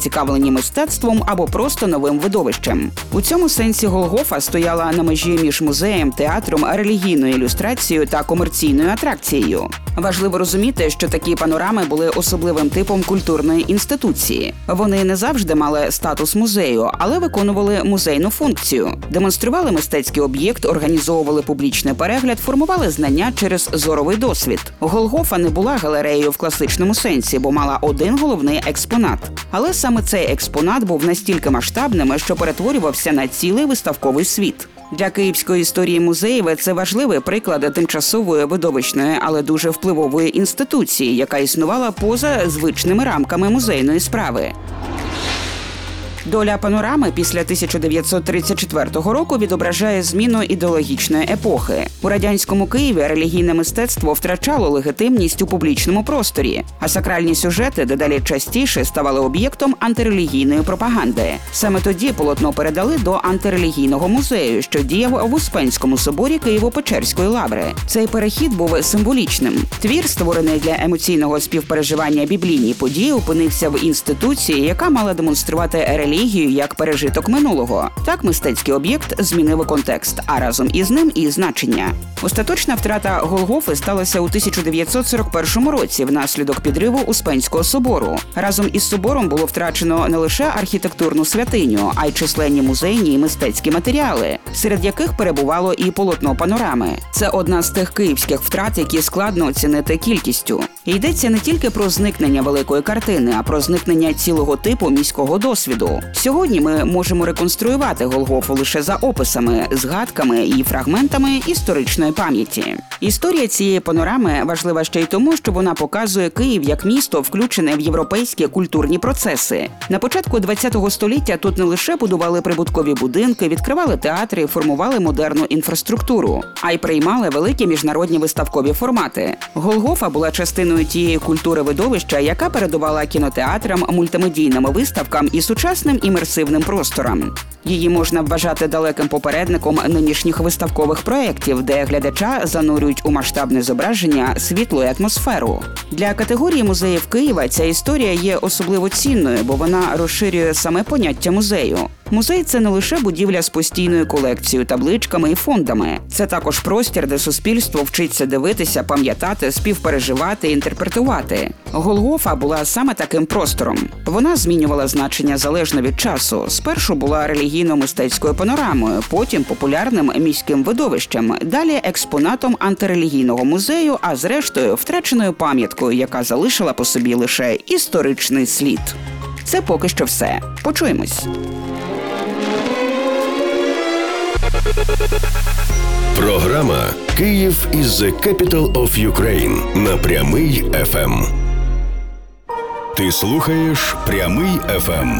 зацікавлені мистецтвом або просто новим видовищем. У цьому сенсі Голгофа стояла на межі між музеєм, театром, релігійною ілюстрацією та комерційною атракцією. Важливо розуміти, що такі панорами були особливим типом культурної інституції. Вони не завжди мали статус музею, але виконували музейну функцію. Демонстрували мистецький об'єкт, організовували публічний перегляд, формували знання через зоровий досвід. Голгофа не була галереєю в класичному сенсі, бо мала один головний експонат. Але саме цей експонат був настільки масштабним, що перетворювався на цілий виставковий світ. Для київської історії музеїв це важливий приклад тимчасової, видовищної, але дуже впливової інституції, яка існувала поза звичними рамками музейної справи. Доля панорами після 1934 року відображає зміну ідеологічної епохи. У радянському Києві релігійне мистецтво втрачало легітимність у публічному просторі, а сакральні сюжети дедалі частіше ставали об'єктом антирелігійної пропаганди. Саме тоді полотно передали до антирелігійного музею, що діяв в Успенському соборі Києво-Печерської лаври. Цей перехід був символічним. Твір, створений для емоційного співпереживання біблійні події, опинився в інституції, яка мала демонструвати релігію як пережиток минулого. Так мистецький об'єкт змінив контекст, а разом із ним і значення. Остаточна втрата Голгофи сталася у 1941 році внаслідок підриву Успенського собору. Разом із собором було втрачено не лише архітектурну святиню, а й численні музейні і мистецькі матеріали, серед яких перебувало і полотно панорами. Це одна з тих київських втрат, які складно оцінити кількістю. І йдеться не тільки про зникнення великої картини, а про зникнення цілого типу міського досвіду. Сьогодні ми можемо реконструювати Голгофу лише за описами, згадками і фрагментами історичної пам'яті. Історія цієї панорами важлива ще й тому, що вона показує Київ як місто, включене в європейські культурні процеси. На початку ХХ століття тут не лише будували прибуткові будинки, відкривали театри, формували модерну інфраструктуру, а й приймали великі міжнародні виставкові формати. Голгофа була частиною тієї культури видовища, яка передувала кінотеатрам, мультимедійним виставкам і сучасним імерсивним просторам. Її можна вважати далеким попередником нинішніх виставкових проєктів, де глядача занурюють у масштабне зображення, світло і атмосферу. Для категорії музеїв Києва ця історія є особливо цінною, бо вона розширює саме поняття музею. Музей – це не лише будівля з постійною колекцією, табличками і фондами. Це також простір, де суспільство вчиться дивитися, пам'ятати, співпереживати, інтерпретувати. Голгофа була саме таким простором. Вона змінювала значення залежно від часу. Спершу була релігійно-мистецькою панорамою, потім популярним міським видовищем, далі експонатом антирелігійного музею, а зрештою втраченою пам'яткою, яка залишила по собі лише історичний слід. Це поки що все. Почуємось. Програма «Київ is the capital of Ukraine» на Прямий ФМ. Ти слухаєш Прямий ФМ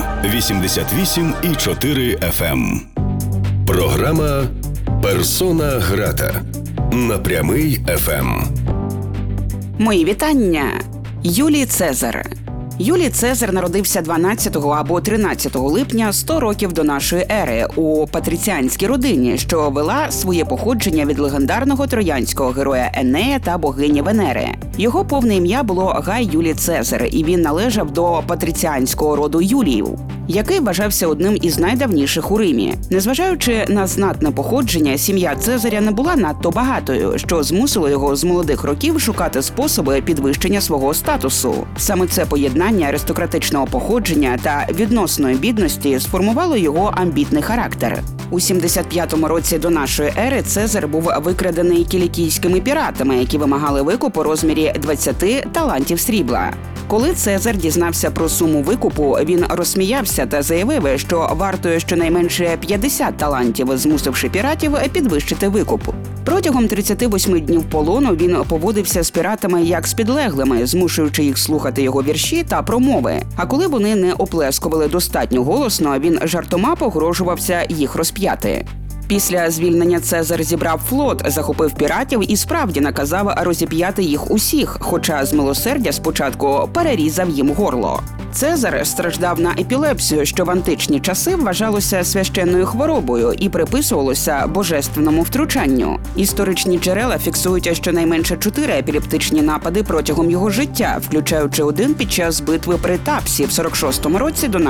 88,4 FM. Програма «Персона грата» на Прямий ФМ. Мої вітання. Юлій Цезар. Юлій Цезар народився 12 або 13 липня 100 років до нашої ери у патриціанській родині, що вела своє походження від легендарного троянського героя Енея та богині Венери. Його повне ім'я було Гай Юлій Цезар, і він належав до патриціанського роду Юліїв, який вважався одним із найдавніших у Римі. Незважаючи на знатне походження, сім'я Цезаря не була надто багатою, що змусило його з молодих років шукати способи підвищення свого статусу. Саме це поєднання аристократичного походження та відносної бідності сформувало його амбітний характер. У 75-му році до нашої ери Цезар був викрадений кілікійськими піратами, які вимагали викуп у розмірі 20 талантів срібла. Коли Цезар дізнався про суму викупу, він розсміявся та заявив, що вартує щонайменше 50 талантів, змусивши піратів підвищити викуп. Протягом 38 днів полону він поводився з піратами як з підлеглими, змушуючи їх слухати його вірші та промови. А коли вони не оплескували достатньо голосно, він жартома погрожувався їх розп'яти. Після звільнення Цезар зібрав флот, захопив піратів і справді наказав розіп'яти їх усіх, хоча з милосердя спочатку перерізав їм горло. Цезар страждав на епілепсію, що в античні часи вважалося священною хворобою і приписувалося божественному втручанню. Історичні джерела фіксують щонайменше 4 епілептичні напади протягом його життя, включаючи один під час битви при Тапсі в 46-му році до